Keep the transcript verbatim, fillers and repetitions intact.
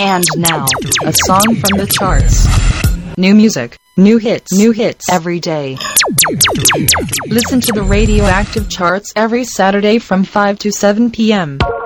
And now, a song from the charts. New music, new hits, new hits every day. Listen to the Radioactive Charts every Saturday from five to seven p.m.